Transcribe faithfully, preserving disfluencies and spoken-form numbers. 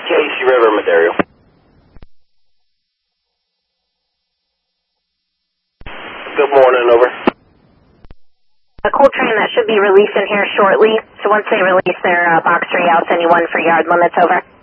Casey River material. Good morning, over. A coal train that should be releasing here shortly. So once they release their uh, box three, I'll send you one for yard limits, over.